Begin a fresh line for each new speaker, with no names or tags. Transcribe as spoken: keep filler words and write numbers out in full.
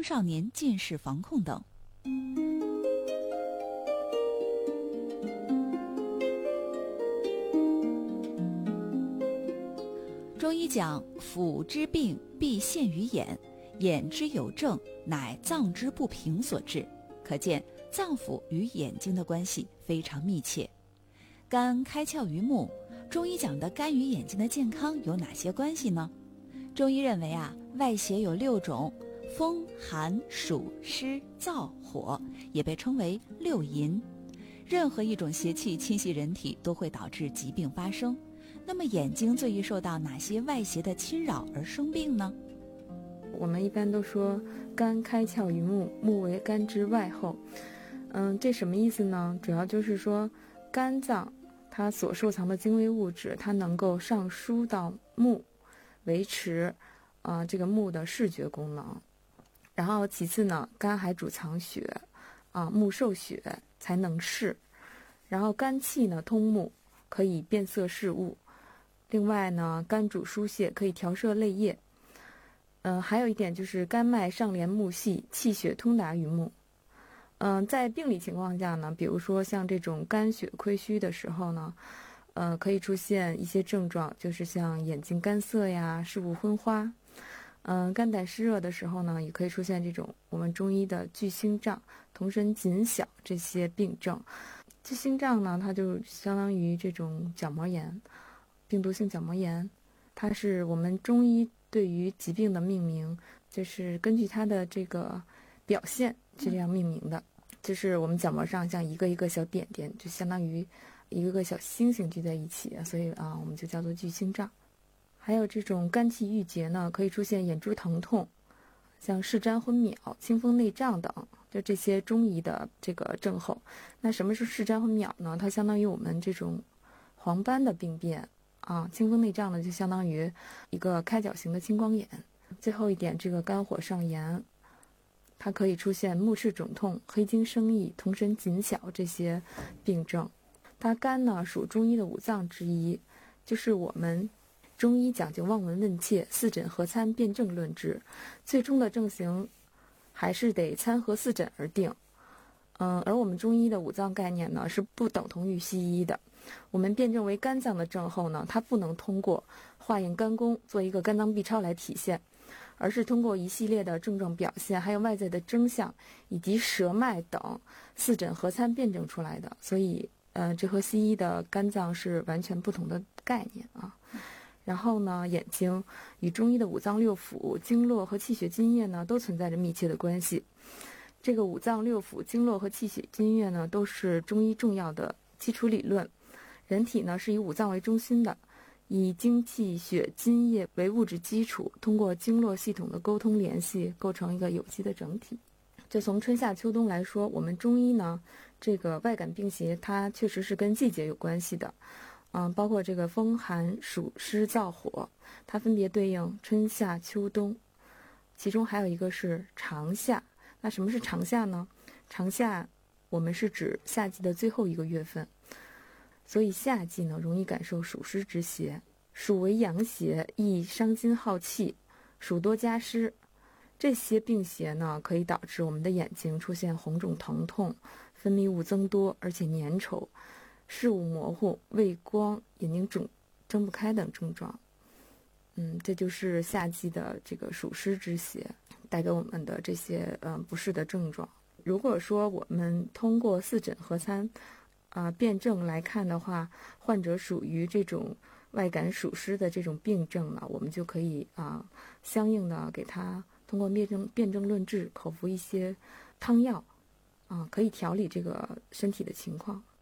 少年近视防控等。中医讲，腑之病必现于眼，眼之有症，乃脏之不平所致。可见脏腑与眼睛的关系非常密切。肝开窍于目，中医讲的肝与眼睛的健康有哪些关系呢？中医认为啊，外邪有六种，风寒暑湿燥火，也被称为六淫。任何一种邪气侵袭人体，都会导致疾病发生。那么眼睛最易受到哪些外邪的侵扰而生病呢？
我们一般都说肝开窍于目，目为肝之外候。嗯，这什么意思呢？主要就是说肝脏它所收藏的精微物质，它能够上输到目，维持啊、呃、这个目的视觉功能。然后其次呢，肝还主藏血啊，目受血才能视。然后肝气呢通目，可以辨色视物。另外呢，肝主疏泄，可以调摄泪液。嗯、呃，还有一点就是肝脉上连目系，气血通达于目。嗯、呃，在病理情况下呢，比如说像这种肝血亏虚的时候呢，呃，可以出现一些症状，就是像眼睛干涩呀、视物昏花。嗯、呃，肝胆湿热的时候呢，也可以出现这种我们中医的巨星胀、瞳神紧小这些病症。巨星胀呢，它就相当于这种角膜炎。病毒性角膜炎，它是我们中医对于疾病的命名，就是根据它的这个表现是这样命名的。就是我们角膜上像一个一个小点点，就相当于一个个小星星聚在一起，所以啊，我们就叫做巨星胀。还有这种肝气郁结呢，可以出现眼珠疼痛，像视瞻昏渺、清风内胀等，就这些中医的这个症候。那什么是视瞻昏渺呢？它相当于我们这种黄斑的病变。啊，清风内胀呢，就相当于一个开角型的青光眼。最后一点，这个肝火上炎，它可以出现目赤肿痛、黑睛生翳、瞳神紧小这些病症。它肝呢属中医的五脏之一，就是我们中医讲究望闻问切、四诊合参辨证论治，最终的症型还是得参合四诊而定。嗯，而我们中医的五脏概念呢，是不等同于西医的。我们辨证为肝脏的症候呢，它不能通过化验肝功做一个肝脏 B 超来体现，而是通过一系列的症状表现，还有外在的征象以及舌脉等四诊合参辨证出来的。所以，呃，这和西医的肝脏是完全不同的概念啊。然后呢，眼睛与中医的五脏六腑、经络和气血津液呢，都存在着密切的关系。这个五脏六腑、经络和气血津液呢，都是中医重要的基础理论。人体呢是以五脏为中心的，以精气血津液为物质基础，通过经络系统的沟通联系，构成一个有机的整体。就从春夏秋冬来说，我们中医呢，这个外感病邪它确实是跟季节有关系的，嗯，包括这个风寒暑湿燥火，它分别对应春夏秋冬，其中还有一个是长夏。那什么是长夏呢？长夏我们是指夏季的最后一个月份。所以夏季呢，容易感受暑湿之邪。暑为阳邪，易伤筋耗气，暑多加湿。这些病邪呢，可以导致我们的眼睛出现红肿疼痛、分泌物增多，而且粘稠、视物模糊、畏光、眼睛肿、睁不开等症状。嗯，这就是夏季的这个暑湿之邪带给我们的这些嗯、呃、不适的症状。如果说我们通过四诊合参啊，辨证来看的话，患者属于这种外感暑湿的这种病症呢，我们就可以啊，相应的给他通过辨证辨证论治，口服一些汤药，啊，可以调理这个身体的情况。